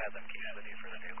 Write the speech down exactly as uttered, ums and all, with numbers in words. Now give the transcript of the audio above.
have them keep with you for the vehicle.